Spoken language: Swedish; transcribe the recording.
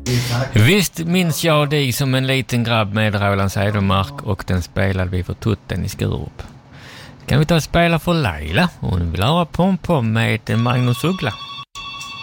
Visst minns jag dig som en liten grabb med Roland Cedermark och den spelade vi för Tutten i Skurup. Kan vi ta och spela för Laila? Hon vill ha pom-pom med Magnus Uggla.